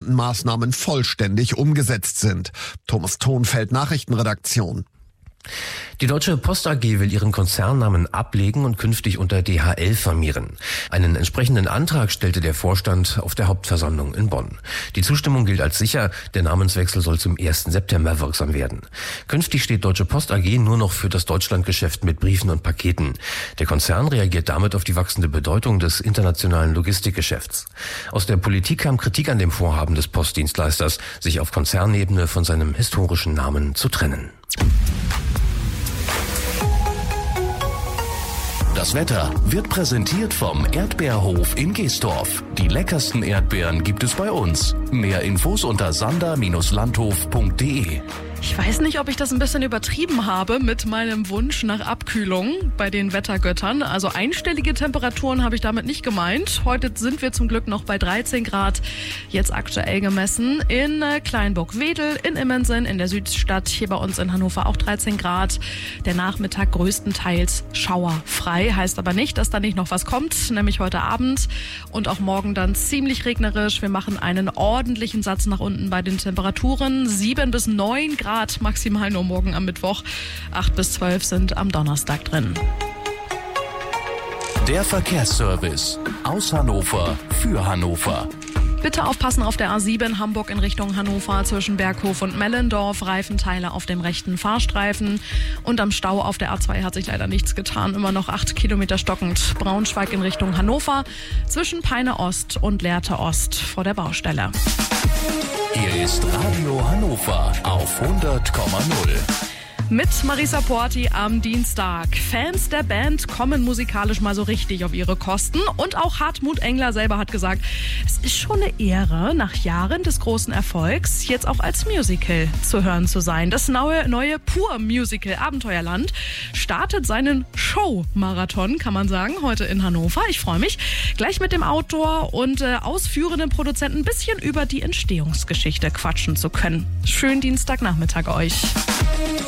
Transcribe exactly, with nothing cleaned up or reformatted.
geplanten Maßnahmen vollständig umgesetzt sind. Thomas Thonfeld, Nachrichtenredaktion. Die Deutsche Post A G will ihren Konzernnamen ablegen und künftig unter D H L firmieren. Einen entsprechenden Antrag stellte der Vorstand auf der Hauptversammlung in Bonn. Die Zustimmung gilt als sicher, der Namenswechsel soll zum ersten September wirksam werden. Künftig steht Deutsche Post A G nur noch für das Deutschlandgeschäft mit Briefen und Paketen. Der Konzern reagiert damit auf die wachsende Bedeutung des internationalen Logistikgeschäfts. Aus der Politik kam Kritik an dem Vorhaben des Postdienstleisters, sich auf Konzernebene von seinem historischen Namen zu trennen. Das Wetter wird präsentiert vom Erdbeerhof in Geesdorf. Die leckersten Erdbeeren gibt es bei uns. Mehr Infos unter sander Bindestrich landhof punkt de. Ich weiß nicht, ob ich das ein bisschen übertrieben habe mit meinem Wunsch nach Abkühlung bei den Wettergöttern. Also einstellige Temperaturen habe ich damit nicht gemeint. Heute sind wir zum Glück noch bei dreizehn Grad, jetzt aktuell gemessen in Kleinburg-Wedel, in Immensen, in der Südstadt, hier bei uns in Hannover auch dreizehn Grad. Der Nachmittag größtenteils schauerfrei, heißt aber nicht, dass da nicht noch was kommt, nämlich heute Abend und auch morgen dann ziemlich regnerisch. Wir machen einen ordentlichen Satz nach unten bei den Temperaturen. sieben bis neun Grad maximal nur morgen am Mittwoch. acht bis zwölf sind am Donnerstag drin. Der Verkehrsservice aus Hannover für Hannover. Bitte aufpassen auf der A sieben Hamburg in Richtung Hannover zwischen Berghof und Mellendorf. Reifenteile auf dem rechten Fahrstreifen. Und am Stau auf der A zwei hat sich leider nichts getan. Immer noch acht Kilometer stockend. Braunschweig in Richtung Hannover zwischen Peine Ost und Lehrte Ost vor der Baustelle. Hier ist Radio Hannover auf hundert Komma null. Mit Marisa Porti am Dienstag. Fans der Band kommen musikalisch mal so richtig auf ihre Kosten. Und auch Hartmut Engler selber hat gesagt, es ist schon eine Ehre, nach Jahren des großen Erfolgs jetzt auch als Musical zu hören zu sein. Das neue, neue Pur-Musical Abenteuerland startet seinen Show-Marathon, kann man sagen, heute in Hannover. Ich freue mich, gleich mit dem Autor und äh, ausführenden Produzenten ein bisschen über die Entstehungsgeschichte quatschen zu können. Schönen Dienstagnachmittag euch.